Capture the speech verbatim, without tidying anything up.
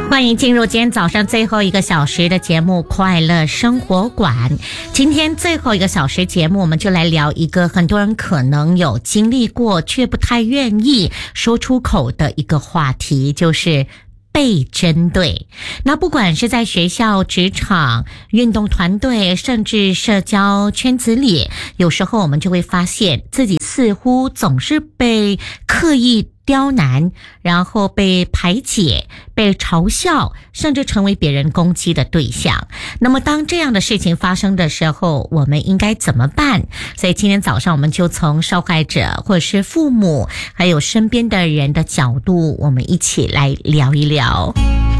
欢迎进入今天早上最后一个小时的节目《快乐生活馆》。今天最后一个小时节目，我们就来聊一个很多人可能有经历过却不太愿意说出口的一个话题，就是被针对。那不管是在学校、职场、运动团队，甚至社交圈子里，有时候我们就会发现自己似乎总是被刻意刁难，然后被排解、被嘲笑，甚至成为别人攻击的对象。那么当这样的事情发生的时候，我们应该怎么办？所以今天早上我们就从受害者或者是父母还有身边的人的角度，我们一起来聊一聊。